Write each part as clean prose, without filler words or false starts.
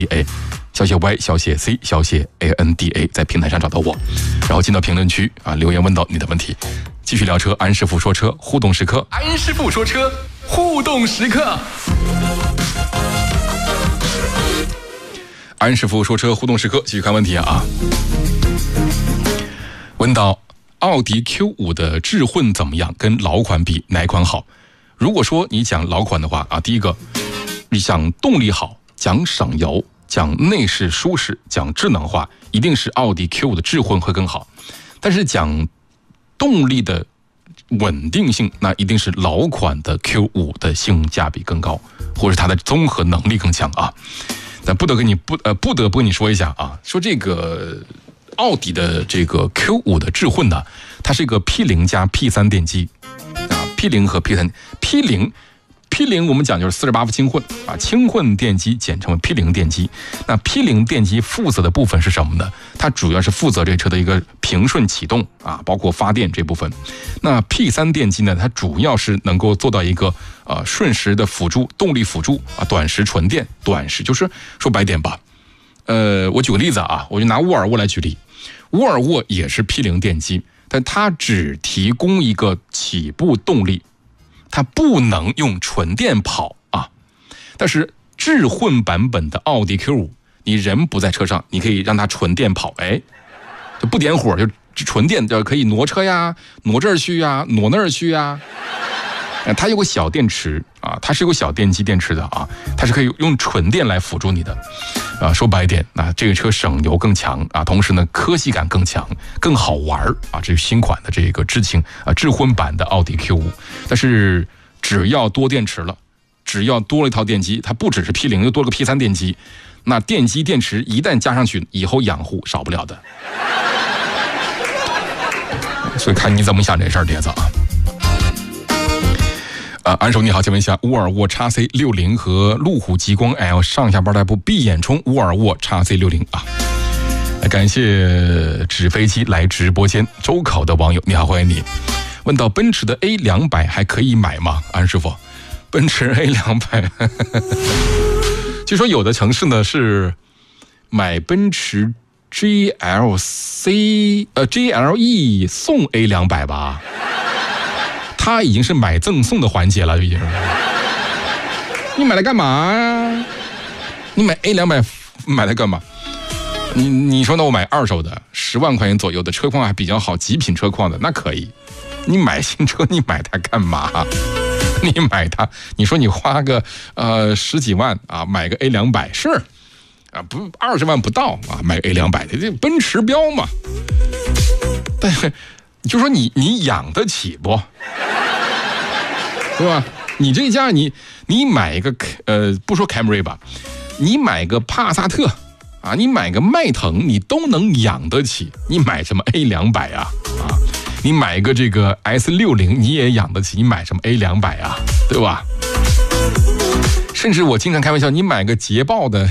A， 小写 Y， 小写 C， 小写 ANDA， 在平台上找到我，然后进到评论区啊，留言问到你的问题。继续聊车，安师傅说车互动时刻， 安师傅说车互动时刻。 安师傅说车互动时刻，继续看问题啊。问到奥迪 Q5 的智混怎么样？跟老款比哪款好？如果说你讲老款的话啊，第一个，你讲动力好，讲省油，讲内饰舒适，讲智能化，一定是奥迪 Q5 的智混会更好。但是讲动力的稳定性，那一定是老款的 Q5 的性价比更高，或者它的综合能力更强啊。但不得不跟你说一下啊，说这个奥迪的这个 Q5 的智混呢，它是一个 P0 加 P3 电机啊 ，P0 和 P3，P0 我们讲就是48伏轻混啊，轻混电机简称为 P0 电机。那 P0 电机负责的部分是什么呢？它主要是负责这车的一个平顺启动啊，包括发电这部分。那 P3 电机呢，它主要是能够做到一个瞬时的辅助动力辅助啊，短时纯电，短时就是说白点吧。我举个例子啊，我就拿沃尔沃来举例，沃尔沃也是 P0 电机，但它只提供一个起步动力。它不能用纯电跑啊，但是智混版本的奥迪 Q5， 你人不在车上，你可以让它纯电跑，就不点火，就纯电，就可以挪车呀，挪这儿去呀，挪那儿去呀。它有个小电池啊，它是有个小电机电池的啊，它是可以用纯电来辅助你的啊。说白一点，这个车省油更强啊，同时呢科技感更强，更好玩啊。这是新款的这个智混版的奥迪 Q5， 但是只要多电池了，只要多了一套电机，它不只是 P0， 又多了个 P3 电机，那电机电池一旦加上去，以后养护少不了的。所以看你怎么想这事儿，碟子啊。安手你好，请问一下，沃尔沃 XC60 和路虎极光 L 上下班代步闭眼充沃尔沃 XC60 啊！感谢纸飞机来直播间，周口的网友你好，欢迎你。问到奔驰的 A200 还可以买吗？安师傅，奔驰 A200 据说有的城市呢是买奔驰 GLE 送 A200 吧，它已经是买赠送的环节了，已经。你买来干嘛呀？你买 A200 买来干嘛？你说那我买二手的10万块钱左右的车况还比较好，极品车况的那可以。你买新车，你买它干嘛？你买它，你说你花个10几万啊，买个 A200 是啊，不20万不到啊，买个 A200 的这奔驰标嘛。但是就说你养得起不？对吧？你这家你买一个不说凯美瑞吧，你买个帕萨特啊，你买个迈腾，你都能养得起，你买什么 A200 啊？你买一个这个 S60 你也养得起，你买什么 A200 啊？对吧？甚至我经常开玩笑，你买个捷豹的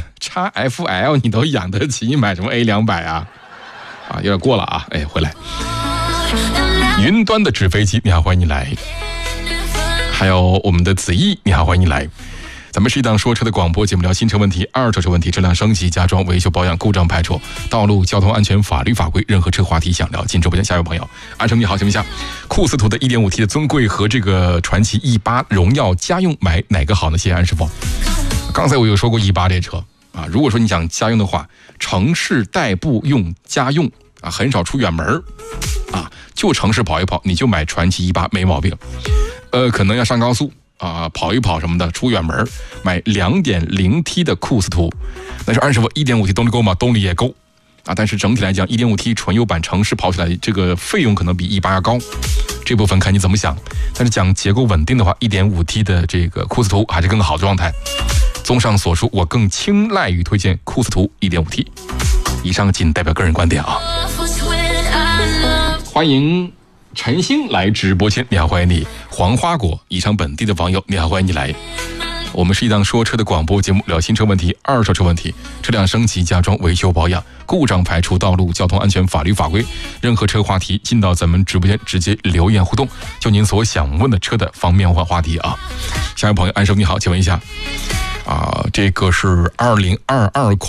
XFL 你都养得起，你买什么 A200 啊？有点过了啊！回来。云端的纸飞机你好，欢迎你来。还有我们的子毅你好，欢迎你来。咱们是一档说车的广播节目，聊新车问题、二手车问题、车辆升级、加装、维修保养、故障排除、道路交通安全、法律法规，任何车话题想聊，进直播间。下一位朋友，安生你好，请问一下，酷斯图的 1.5T 的尊贵和这个传祺 E8 荣耀家用买哪个好呢？谢谢安师傅。刚才我有说过 E8 这车啊，如果说你讲家用的话，城市代步用家用啊，很少出远门啊，就城市跑一跑，你就买传祺 E8 没毛病。可能要上高速啊，跑一跑什么的，出远门买 2.0T 的酷斯图。但是安师傅 1.5T 动力够吗？动力也够啊，但是整体来讲 1.5T 纯油版城市跑起来这个费用可能比E8要高，这部分看你怎么想。但是讲结构稳定的话， 1.5T 的这个酷斯图还是更好的状态。综上所述，我更青睐于推荐酷斯图 1.5T。 以上仅代表个人观点啊。欢迎陈星来直播间，你好，欢迎你。黄花果，以上本地的网友你好，欢迎你来。我们是一档说车的广播节目，聊新车问题、二手车问题、车辆升级、加装、维修保养、故障排除、道路交通安全、法律法规，任何车话题进到咱们直播间直接留言互动，就您所想问的车的方面话题啊。下一位朋友安生你好，请问一下， 这个是2022款